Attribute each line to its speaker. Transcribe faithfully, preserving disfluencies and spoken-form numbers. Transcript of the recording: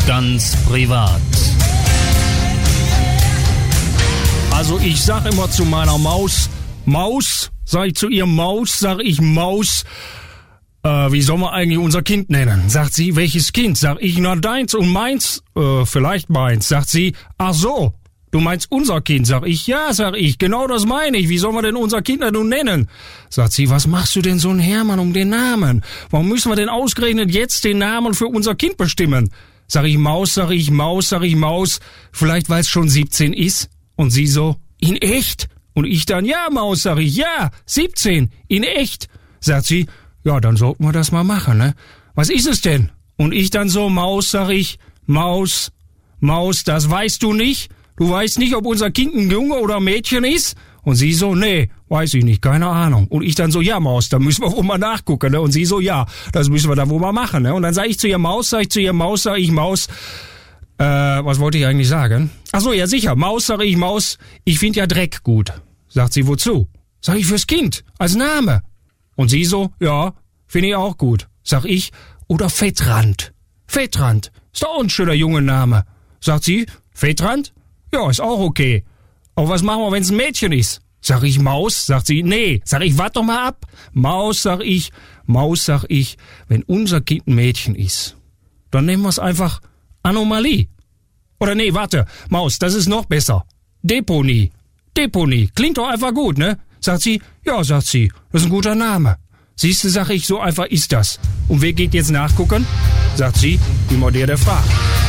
Speaker 1: Ganz privat. Also ich sag immer zu meiner Maus, Maus, sag ich zu ihr Maus, sag ich Maus, äh, wie soll man eigentlich unser Kind nennen? Sagt sie, welches Kind? Sag ich, na deins und meins, äh, vielleicht meins. Sagt sie, ach so, du meinst unser Kind? Sag ich, ja, sag ich, genau das meine ich. Wie soll man denn unser Kind denn nun nennen? Sagt sie, was machst du denn so ein Hermann um den Namen? Warum müssen wir denn ausgerechnet jetzt den Namen für unser Kind bestimmen? Sag ich Maus, sag ich Maus, sag ich Maus, vielleicht weil es schon siebzehn ist. Und sie so, in echt? Und ich dann, ja Maus, sag ich, ja, siebzehn, in echt. Sagt sie, ja, dann sollten wir das mal machen, ne? Was ist es denn? Und ich dann so, Maus, sag ich, Maus, Maus, das weißt du nicht? Du weißt nicht, ob unser Kind ein Junge oder ein Mädchen ist? Und sie so, nee, weiß ich nicht, keine Ahnung. Und ich dann so, ja Maus, da müssen wir wohl mal nachgucken, ne? Und sie so, ja, das müssen wir da wohl mal machen, ne? Und dann sag ich zu ihr Maus, sag ich zu ihr Maus, sag ich Maus, äh, was wollte ich eigentlich sagen? Ach so, ja sicher, Maus, sag ich Maus, ich find ja Dreck gut. Sagt sie, wozu? Sag ich, fürs Kind, als Name. Und sie so, ja, finde ich auch gut. Sag ich, oder Fettrand. Fettrand, ist doch auch ein schöner Junge-Name. Sagt sie, Fettrand? Ja, ist auch okay. Aber was machen wir, wenn's ein Mädchen ist? Sag ich Maus? Sagt sie, nee. Sag ich, wart doch mal ab. Maus, sag ich, Maus, sag ich, wenn unser Kind ein Mädchen ist, dann nehmen wir's einfach Anomalie. Oder nee, warte, Maus, das ist noch besser. Deponie. Deponie. Klingt doch einfach gut, ne? Sagt sie, ja, sagt sie, das ist ein guter Name. Siehste, sag ich, so einfach ist das. Und wer geht jetzt nachgucken? Sagt sie, wie man der, der fragt.